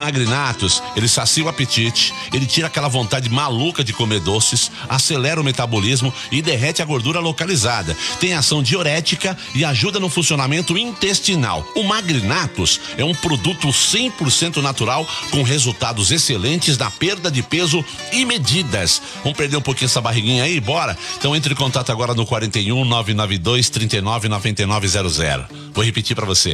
Magrinatos, ele sacia o apetite, ele tira aquela vontade maluca de comer doces, acelera o metabolismo e derrete a gordura localizada. Tem ação diurética e ajuda no funcionamento intestinal. O Magrinatos é um produto 100% natural com resultados excelentes na perda de peso e medidas. Vamos perder um pouquinho essa barriguinha aí? Bora? Então entre em contato agora no 41 992 39 9900. Vou repetir para você.